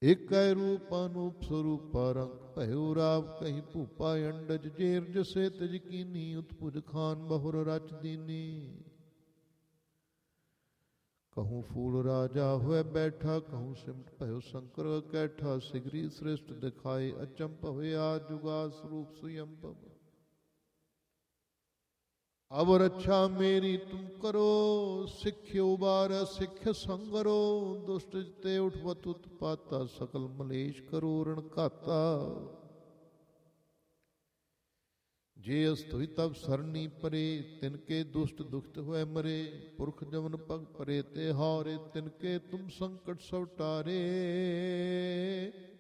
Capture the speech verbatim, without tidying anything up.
ਏਕੈ ਰੂਪ ਅਨੂਪ ਸਰੂਪਾ ਰੰਗ ਭਇਓ ਰਾਵ ਕਹੀ ਭੂਪਾ ਅੰਡਜ ਜੇਰ ਜਸੇ ਤਜ ਕੀਨੀ ਉਤਪੁਜ ਖਾਨ ਬਹੁਰ ਰਚ ਦੀਨੀ। कहूँ फूल राजा हुए बैठा कहूँ सिमट भयो शंकर कैठा। सिगरी श्रेष्ठ दिखाए अचंप हुए आज जुगा स्वरूप सुयंपव। अब रक्षा मेरी तुम करो सिख्यो बार सिख्य संगरो। दुष्ट ते उठवत उत्पाता सकल मलेश करो रण घाता। जे अस्तुई तब सरनी परे तिनके दुष्ट दुखत हुए मरे। पुरख जमन पग परे ते हारे तिनके तुम संकट सब टारे।